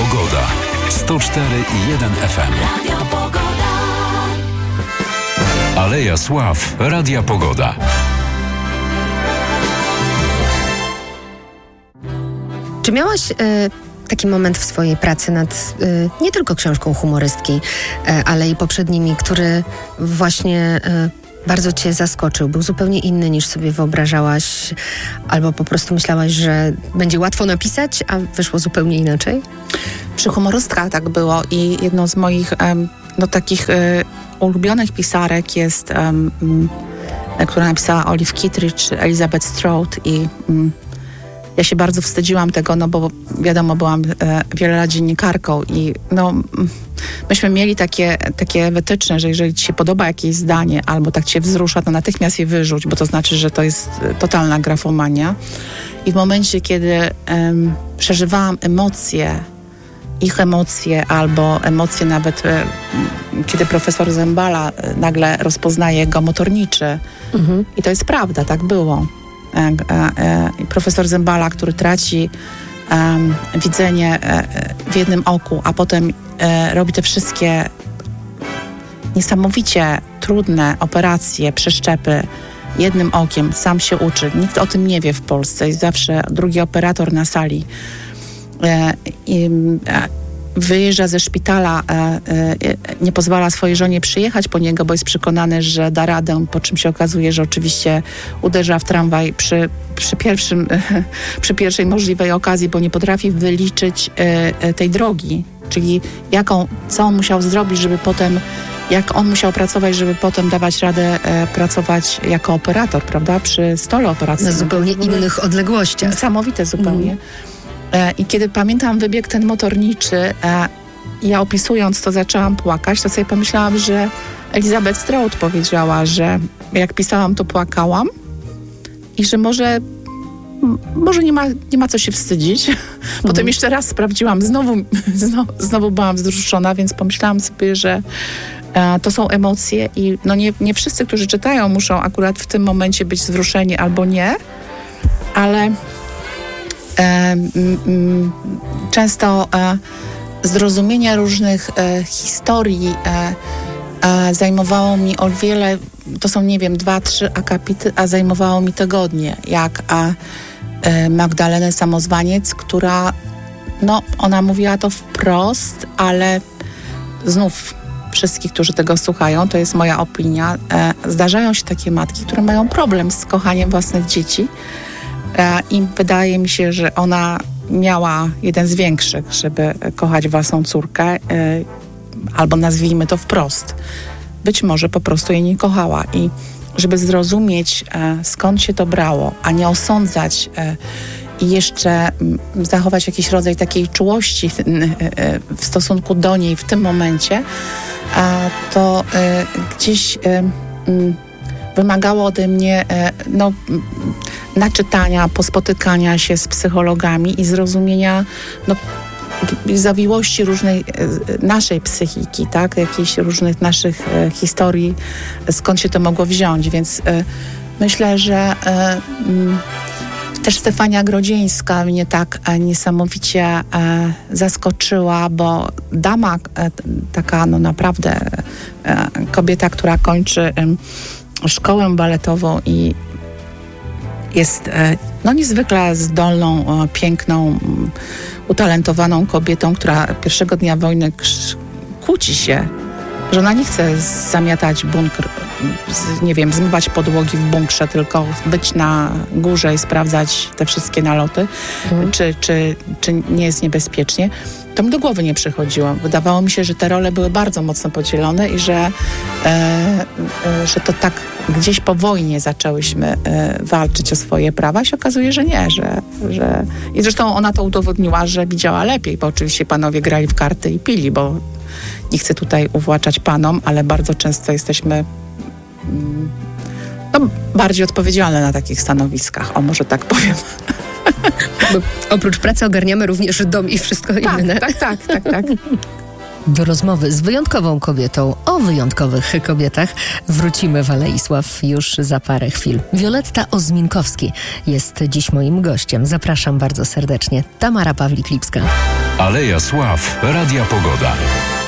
Pogoda. 104,1 FM. Radio Pogoda. Aleja Sław. Radia Pogoda. Czy miałaś taki moment w swojej pracy nad nie tylko książką humorystki, ale i poprzednimi, który właśnie bardzo cię zaskoczył? Był zupełnie inny niż sobie wyobrażałaś, albo po prostu myślałaś, że będzie łatwo napisać, a wyszło zupełnie inaczej? Przy humorystkach tak było i jedną z moich takich ulubionych pisarek jest, która napisała Olive Kitteridge, Elizabeth Strout i ja się bardzo wstydziłam tego, no bo wiadomo, byłam wiele lat dziennikarką i myśmy mieli takie wytyczne, że jeżeli ci się podoba jakieś zdanie albo tak cię wzrusza, to natychmiast je wyrzuć, bo to znaczy, że to jest totalna grafomania. I w momencie, kiedy przeżywałam ich emocje albo emocje nawet, kiedy profesor Zembala nagle rozpoznaje go motorniczy. I to jest prawda, tak było. Profesor Zembala, który traci widzenie w jednym oku, a potem robi te wszystkie niesamowicie trudne operacje, przeszczepy jednym okiem, sam się uczy. Nikt o tym nie wie w Polsce. Jest zawsze drugi operator na sali. Wyjeżdża ze szpitala, nie pozwala swojej żonie przyjechać po niego, bo jest przekonany, że da radę, po czym się okazuje, że oczywiście uderza w tramwaj przy pierwszej możliwej okazji, bo nie potrafi wyliczyć tej drogi, czyli co on musiał zrobić, żeby potem, jak on musiał pracować, żeby potem dawać radę pracować jako operator, prawda, przy stole operacyjnym. Na zupełnie innych odległościach. Niesamowite zupełnie. I kiedy pamiętam wybieg ten motorniczy, ja opisując to zaczęłam płakać, to sobie pomyślałam, że Elizabeth Strout powiedziała, że jak pisałam, to płakałam i że może nie ma co się wstydzić. Potem jeszcze raz sprawdziłam, znowu byłam wzruszona, więc pomyślałam sobie, że to są emocje i nie wszyscy, którzy czytają, muszą akurat w tym momencie być wzruszeni albo nie, ale często zrozumienie różnych historii zajmowało mi o wiele, to są 2-3 akapity, a zajmowało mi tygodnie, jak Magdalenę Samozwaniec, która ona mówiła to wprost, ale znów wszystkich, którzy tego słuchają, to jest moja opinia, zdarzają się takie matki, które mają problem z kochaniem własnych dzieci. I wydaje mi się, że ona miała jeden z większych, żeby kochać własną córkę, albo nazwijmy to wprost. Być może po prostu jej nie kochała. I żeby zrozumieć, skąd się to brało, a nie osądzać i jeszcze zachować jakiś rodzaj takiej czułości w stosunku do niej w tym momencie, to gdzieś wymagało ode mnie naczytania, pospotykania się z psychologami i zrozumienia zawiłości różnej naszej psychiki, tak? Jakichś różnych naszych historii, skąd się to mogło wziąć. Więc myślę, że też Stefania Grodzieńska mnie tak niesamowicie zaskoczyła, bo dama taka naprawdę kobieta, która kończy szkołę baletową i jest niezwykle zdolną, piękną, utalentowaną kobietą, która pierwszego dnia wojny kłóci się, że ona nie chce zamiatać bunkr, zmywać podłogi w bunkrze, tylko być na górze i sprawdzać te wszystkie naloty, czy nie jest niebezpiecznie. To mi do głowy nie przychodziło. Wydawało mi się, że te role były bardzo mocno podzielone i że to tak gdzieś po wojnie zaczęłyśmy walczyć o swoje prawa. I się okazuje, że nie. I zresztą ona to udowodniła, że widziała lepiej, bo oczywiście panowie grali w karty i pili, bo nie chcę tutaj uwłaczać panom, ale bardzo często jesteśmy bardziej odpowiedzialne na takich stanowiskach. O, może tak powiem. Bo oprócz pracy ogarniamy również dom i wszystko inne. Tak. Do rozmowy z wyjątkową kobietą o wyjątkowych kobietach wrócimy w Alei Sław już za parę chwil. Wioletta Ozminkowski jest dziś moim gościem. Zapraszam bardzo serdecznie. Tamara Pawlik-Lipska. Aleja Sław, Radia Pogoda.